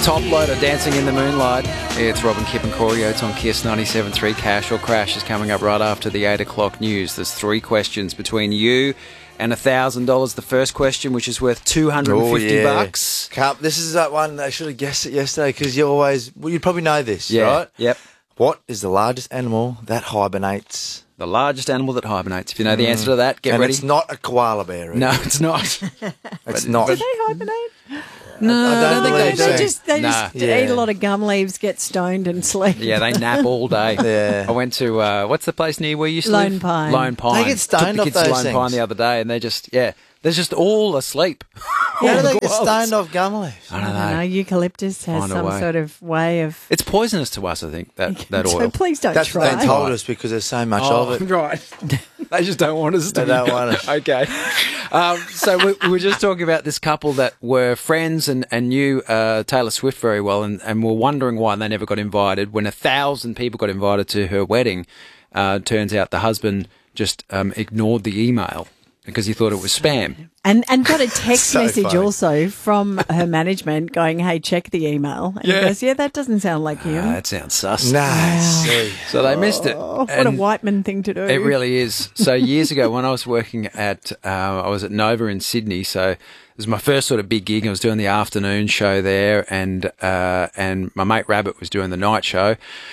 Top Loader, Dancing in the Moonlight. It's Robin, Kip and Corey Oates on Kiss 97.3. Cash or Crash is coming up right after the 8 o'clock news. There's 3 questions between you and $1,000. The first question, which is worth $250. Carp, this is that one I should have guessed it yesterday because you probably know this, right? Yep. What is the largest animal that hibernates? The largest animal that hibernates. If you know the answer to that, get ready. It's not a koala bear. No, it's not. It's not. Do they hibernate? No, I don't think they do. They just eat a lot of gum leaves, get stoned and sleep. Yeah, they nap all day. Yeah. I went to, what's the place near where you used to Lone live? Pine. Lone Pine. They get stoned Took the off kids those to Lone things. Pine the other day and they're just all asleep. How do they get stoned off gum leaves? I don't know. Eucalyptus has Find a some way. sort of way of... It's poisonous to us, I think, that So oil. please don't That's try. what they told us because there's so much of it. Right. They just don't want us to. They don't want us. Okay. So we were just talking about this couple that were friends and knew Taylor Swift very well and were wondering why they never got invited. When 1,000 people got invited to her wedding, turns out the husband just ignored the email because he thought it was spam. And got a text So message funny. also from her management going, hey, check the email. And he goes, that doesn't sound like him. That sounds sus. Nice. So they missed it. Oh, what a And white man thing to do. It really is. So years ago when I was working at, I was at Nova in Sydney, so it was my first sort of big gig. I was doing the afternoon show there and my mate Rabbit was doing the night show.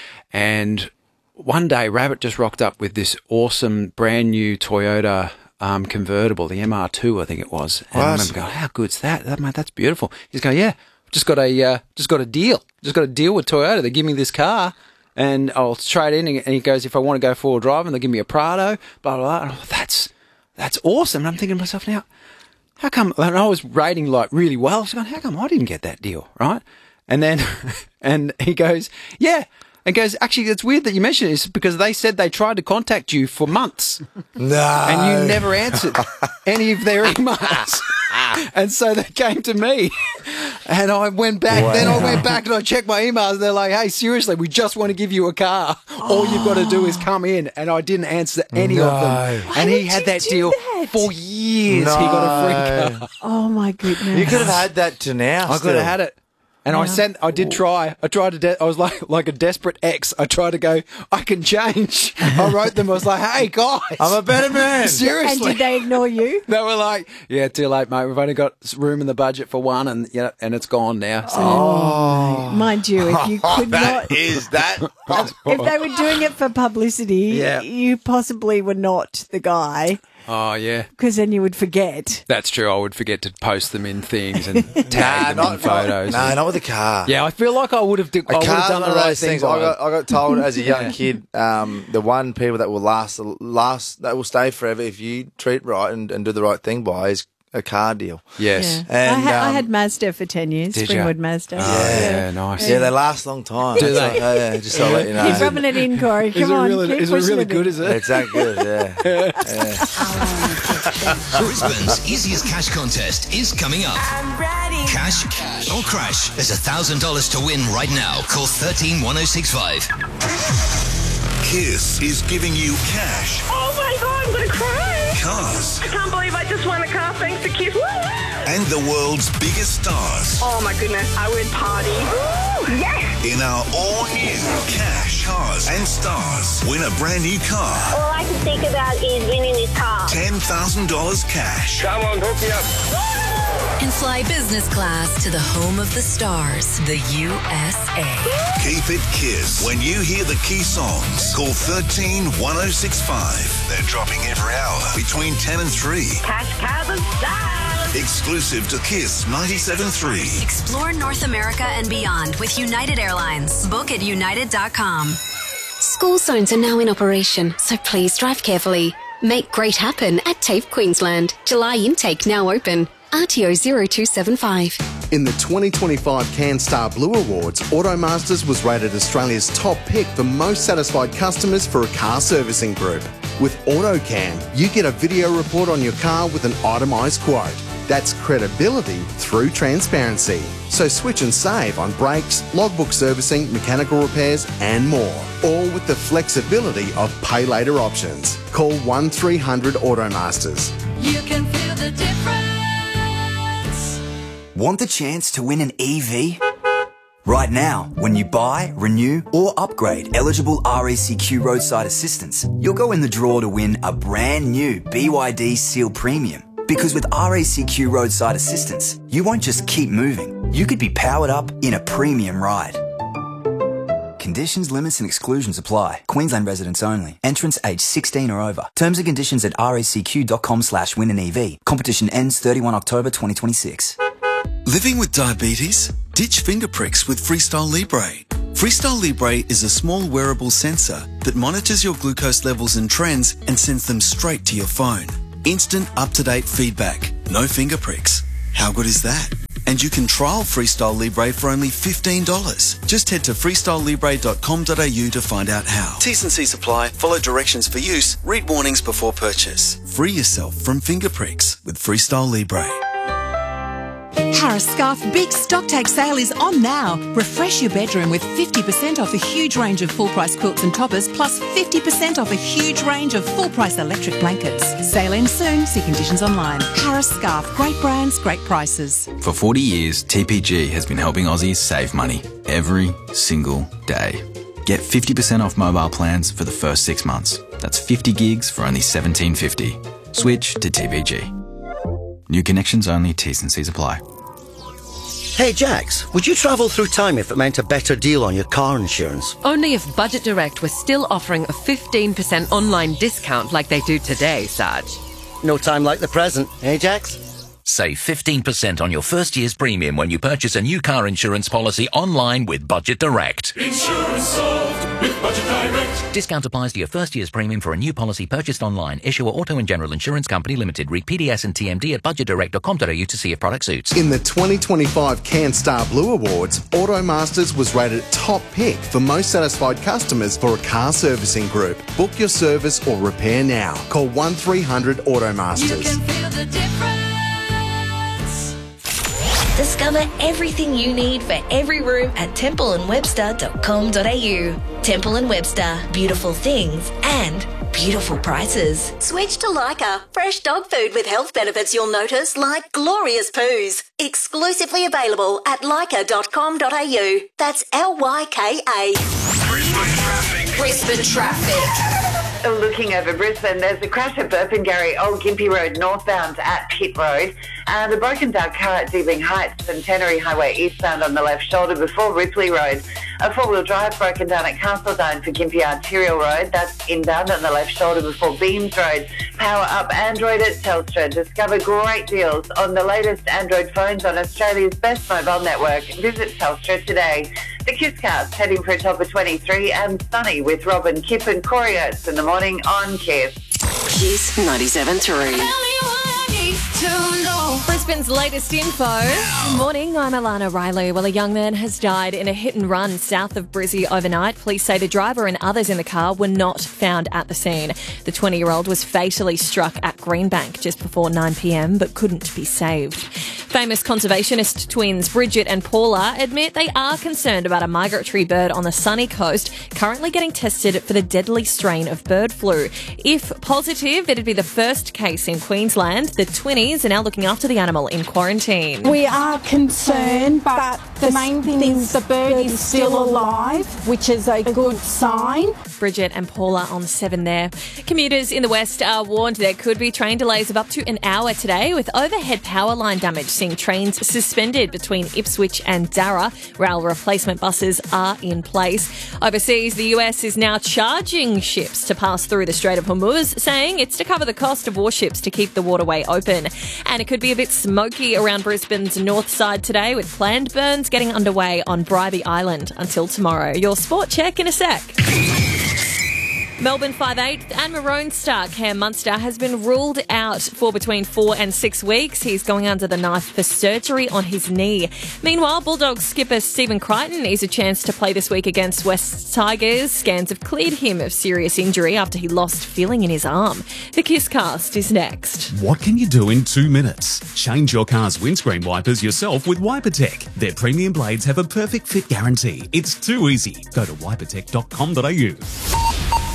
And one day Rabbit just rocked up with this awesome brand new Toyota convertible, the MR2, I think it was. And I remember going, how good's that? Mate, that's beautiful. He's going, yeah, just got a deal. Just got a deal with Toyota. They give me this car. And I'll trade in, and he goes, if I want to go four-wheel drive, and they'll give me a Prado, blah, blah, blah. And I'm like, that's awesome. And I'm thinking to myself, now, how come, and I was rating like really well. I was going, how come I didn't get that deal, right? And then, and he goes, yeah. And goes, actually, it's weird that you mentioned this because they said they tried to contact you for months. No. And you never answered any of their emails. And so they came to me and I went back. Wow. Then I went back and I checked my emails. And they're like, hey, seriously, we just want to give you a car. All you've got to do is come in. And I didn't answer any of them. Why And he would had you that do deal that? for years. He got a free car. Oh, my goodness. You could have had that to now. I could have had it. And I did try. I tried to. I was like a desperate ex. I tried to go. I can change. I wrote them. I was like, hey guys, I'm a better man. And seriously. did they ignore you? They were like, yeah, too late, mate. We've only got room in the budget for one, and and it's gone now. So, Mind you, if you could not... Is that? If they were doing it for publicity, Yeah. you possibly were not the guy oh yeah, because then you would forget. that's true. I would forget to post them in things and tag them in photos. No, not with a car. Yeah, I feel like I would have. I would have done the right thing. I got told as a young kid, the one people that will that will stay forever if you treat right and do the right thing by is a car deal. Yes. Yeah. And, I had Mazda for 10 years, Did ya? Springwood Mazda. Yeah, nice. Yeah, they last a long time. Do they? Yeah, just so I'll let you know. Keep rubbing it in, Corey. Come on. keep Is it pushing really in. good? Is it? It's that good, yeah. Brisbane's easiest cash contest is coming up. I'm ready. Cash or Crash. There's $1,000 to win right now. Call 131065. Kiss is giving you cash, Oh my God, I'm going to cry. cars, I can't believe I just won a car thanks to Kiss. Woo! and the world's biggest stars Oh my goodness, I would party. Woo! Yes! in our all-new Cash, Cars and Stars. Win a brand new car, All I can think about is winning this car. $10,000 cash. Come on, hook me up. And fly business class to the home of the stars, the USA. Keep it Kiss. When you hear the key songs, call 131065. They're dropping every hour between 10 and 3. Cash, cars and stars. Exclusive to Kiss 97.3. Explore North America and beyond with United Airlines. Book at united.com. School zones are now in operation, so please drive carefully. Make great happen at TAFE Queensland. July intake now open. RTO 0275. In the 2025 CanStar Blue Awards, Automasters was rated Australia's top pick for most satisfied customers for a car servicing group. With AutoCam, you get a video report on your car with an itemised quote. That's credibility through transparency. So switch and save on brakes, logbook servicing, mechanical repairs and more. All with the flexibility of pay later options. Call 1300 Automasters. You can feel the difference. Want the chance to win an EV? Right now, when you buy, renew or upgrade eligible RACQ roadside assistance, you'll go in the draw to win a brand new BYD Seal Premium. Because with RACQ roadside assistance, you won't just keep moving. You could be powered up in a premium ride. Conditions, limits and exclusions apply. Queensland residents only. Entrants aged 16 or over. Terms and conditions at racq.com/winanev. Competition ends 31 October 2026. Living with diabetes? Ditch finger pricks with Freestyle Libre. Freestyle Libre is a small wearable sensor that monitors your glucose levels and trends and sends them straight to your phone. Instant up-to-date feedback. No finger pricks. How good is that? And you can trial Freestyle Libre for only $15. Just head to freestylelibre.com.au to find out how. T's and C's apply. Follow directions for use. Read warnings before purchase. Free yourself from finger pricks with Freestyle Libre. Harris Scarf Big Stocktake Sale is on now. Refresh your bedroom with 50% off a huge range of full-price quilts and toppers, plus 50% off a huge range of full-price electric blankets. Sale ends soon. See conditions online. Harris Scarf. Great brands, great prices. For 40 years, TPG has been helping Aussies save money every single day. Get 50% off mobile plans for the first 6 months. That's 50 gigs for only $17.50. Switch to TPG. New connections only. T's and C's apply. Hey Jax, would you travel through time if it meant a better deal on your car insurance? Only if Budget Direct was still offering a 15% online discount like they do today, Sarge. No time like the present, eh Jax? Save 15% on your first year's premium when you purchase a new car insurance policy online with Budget Direct. Insurance solved with Budget Direct. Discount applies to your first year's premium for a new policy purchased online. Issuer Auto and General Insurance Company Limited. Read PDS and TMD at budgetdirect.com.au to see if product suits. In the 2025 CanStar Blue Awards, Automasters was rated top pick for most satisfied customers for a car servicing group. Book your service or repair now. Call 1300 Automasters. You can feel the difference. Discover everything you need for every room at templeandwebster.com.au. Temple & Webster. Beautiful things and beautiful prices. Switch to Leica. Fresh dog food with health benefits you'll notice, like glorious poos. Exclusively available at leica.com.au. That's LYKA. Brisbane traffic. Looking over Brisbane, there's a crash at Burpengary, Old Gympie Road, northbound at Pitt Road. The broken down car at Deebling Heights, Centenary Highway eastbound on the left shoulder before Ripley Road. A four-wheel drive broken down at Castledine for Gympie Arterial Road. That's inbound on the left shoulder before Beams Road. Power up Android at Telstra. Discover great deals on the latest Android phones on Australia's best mobile network. Visit Telstra today. The KISScast heading for a top of 23 and sunny with Robin, Kip and Corey Oates in the morning on KISS. KISS 97.3. Brisbane's latest info. Good morning, I'm Alana Riley. Well, a young man has died in a hit and run south of Brizzy overnight. Police say the driver and others in the car were not found at the scene. The 20-year-old was fatally struck at Greenbank just before 9 p.m, but couldn't be saved. Famous conservationist twins Bridget and Paula admit they are concerned about a migratory bird on the sunny coast currently getting tested for the deadly strain of bird flu. If positive, it'd be the first case in Queensland. The twinnies are now looking after the animal in quarantine. We are concerned, but the main thing is the bird is still alive, which is a good sign. Bridget and Paula on 7 there. Commuters in the west are warned there could be train delays of up to an hour today, with overhead power line damage seeing trains suspended between Ipswich and Darra. Rail replacement buses are in place. Overseas, the US is now charging ships to pass through the Strait of Hormuz, saying it's to cover the cost of warships to keep the waterway open. And it could be a bit smoky around Brisbane's north side today, with planned burns getting underway on Bribie Island until tomorrow. Your sport check in a sec. Melbourne 5'8" and Maroon star Cam Munster has been ruled out for between 4 and 6 weeks. He's going under the knife for surgery on his knee. Meanwhile, Bulldogs skipper Stephen Crichton needs a chance to play this week against West Tigers. Scans have cleared him of serious injury after he lost feeling in his arm. The KISScast is next. What can you do in 2 minutes? Change your car's windscreen wipers yourself with WiperTech. Their premium blades have a perfect fit guarantee. It's too easy. Go to wipertech.com.au.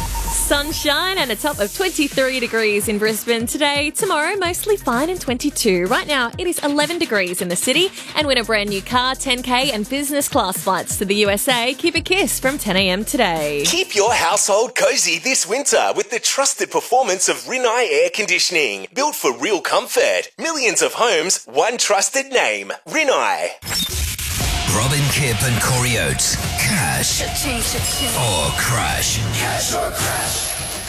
sunshine and a top of 23 degrees in Brisbane today. Tomorrow, mostly fine and 22. Right now, it is 11 degrees in the city. And win a brand new car, 10K and business class flights to the USA. Keep a kiss from 10 a.m. today. Keep your household cozy this winter with the trusted performance of Rinnai Air Conditioning. Built for real comfort. Millions of homes, one trusted name. Rinnai. Robin Kipp and Corey Oates. Cash or crash. Cash or crash.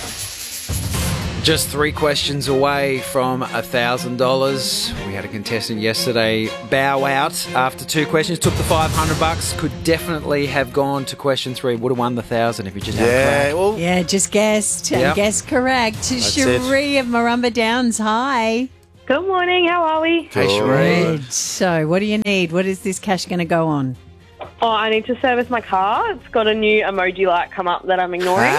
Just 3 questions away from $1,000. We had a contestant yesterday bow out after 2 questions. Took the $500. Could definitely have gone to question 3. Would have won the $1,000 if you just had a crack. Yeah, just guessed. Yep. And guessed correct. That's Cherie of Marumba Downs. Hi. Good morning. How are we? Hey, Cherie. Good. So, what do you need? What is this cash going to go on? Oh, I need to service my car. It's got a new emoji light come up that I'm ignoring.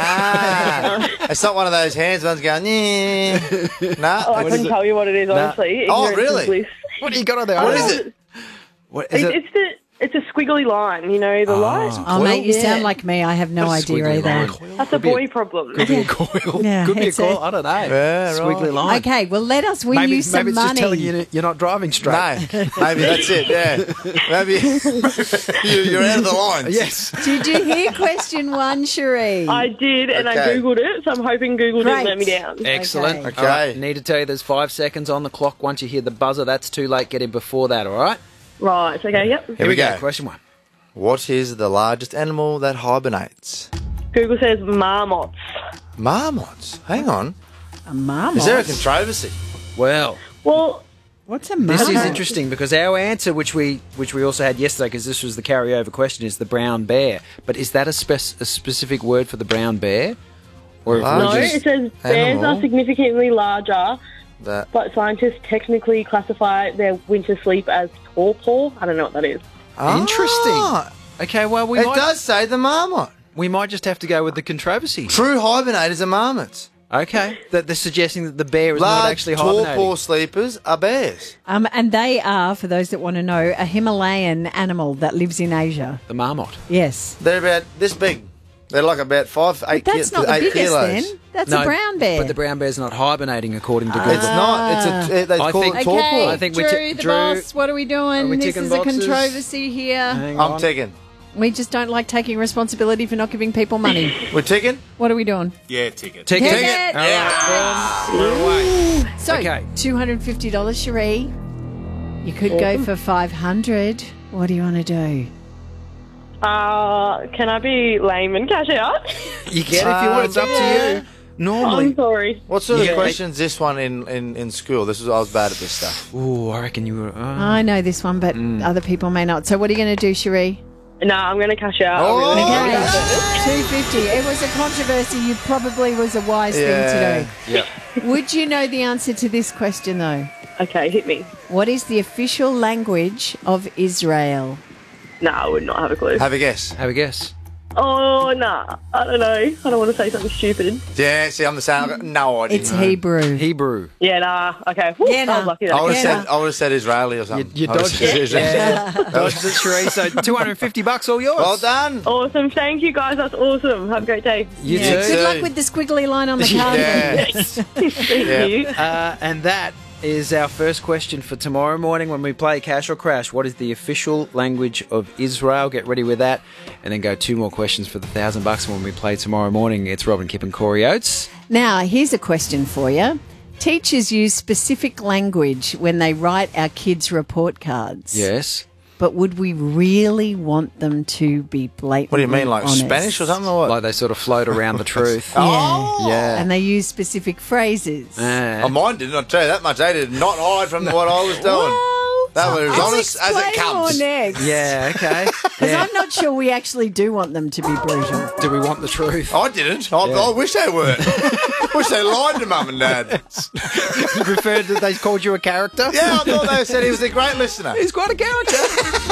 It's not one of those hands ones going, yeah. Nah. Oh, I couldn't tell you what it is, honestly. Oh, Ignorance really? is bliss. What do you got on there? What is it? What is it? It's a squiggly line, you know, the light. Oh, mate, you sound like me. I have no idea either. That's a boy problem. Could be a coil. Yeah, Could be a it's coil. I don't know. Yeah, Squiggly line. Okay, well, let us win you some maybe it's money. just telling you you're not driving straight. No, maybe that's it, yeah. Maybe you're out of the lines. Yes. Did you hear question 1, Cherie? I did, and I Googled it, so I'm hoping Google didn't let me down. Excellent. Okay. All right, need to tell you there's 5 seconds on the clock. Once you hear the buzzer, that's too late. Get in before that, all right? Right, okay, yep. Here we go. Question 1. What is the largest animal that hibernates? Google says marmots. Marmots? Hang on. A marmot? Is there a controversy? Well, what's a this marmot? is interesting because our answer, which we also had yesterday, because this was the carryover question, is the brown bear. But is that a specific word for the brown bear? Or No, it says bears animal. are significantly larger, That. but scientists technically classify their winter sleep as torpor. I don't know what that is. Interesting. Okay, well, It does say the marmot. We might just have to go with the controversy. True hibernators are marmots. Okay, that they're suggesting that the bear is not Large actually hibernating. torpor sleepers are bears. And they are, for those that want to know, a Himalayan animal that lives in Asia. The marmot. Yes. They're about this big. They're like about 5, 8 That's not the 8 biggest kilos. then. That's a brown bear. But the brown bear's not hibernating according to Google. It's not. It's they call it torpor. Okay, I think Drew, we're the boss, what are we doing? Are we This ticking is a boxes? controversy here. I'm ticking. We just don't like taking responsibility for not giving people money. We're ticking? What are we doing? Yeah, ticket. Ticket. Ticket. All right, boom. We're away. So, Okay. $250, Cherie. You could go for $500. What do you want to do? Can I be lame and cash out? You can if you want. It's up to you. Normally. I'm sorry. What sort of Yeah. questions this one in school? I was bad at this stuff. Ooh, I reckon you were. I know this one, but other people may not. So what are you going to do, Cherie? No, I'm going to cash out. Oh, I'm really sorry about Okay, it. $250. It was a controversy. You probably was a wise thing to Yep. do. Would you know the answer to this question, though? Okay, hit me. What is the official language of Israel? No, I would not have a clue. Have a guess. Have a guess. Oh, nah. I don't know. I don't want to say something stupid. Yeah, see, I'm the same. I've got no idea. It's Hebrew. Hebrew. Yeah, nah. Okay. Whew, Yeah, I was nah. lucky I would that. have said Israeli or something. You I would've dodged said it. Israeli. Yeah. Dodged it, Cherie. So $250 all yours. Well done. Awesome. Thank you, guys. That's awesome. Have a great day. You too. Good luck with the squiggly line on the card. Yeah. Thank you. And that is our first question for tomorrow morning when we play Cash or Crash. What is the official language of Israel? Get ready with that. And then go 2 more questions for the $1,000 when we play tomorrow morning. It's Robin Kipp and Corey Oates. Now, here's a question for you. Teachers use specific language when they write our kids' report cards. Yes. But would we really want them to be blatantly What do you mean, like honest? Spanish or something, or what? Like they sort of float around the truth. Oh! Yeah. And they use specific phrases. Oh, mine didn't. I'll tell you that much. They did not hide from what I was doing. That was as I'll honest as it explain more comes. next. Yeah, okay. Because I'm not sure we actually do want them to be brutal. Do we want the truth? I didn't. I wish they were. Wish they lied to Mum and Dad. You preferred that they called you a character? Yeah, I thought they said he was a great listener. He's quite a character.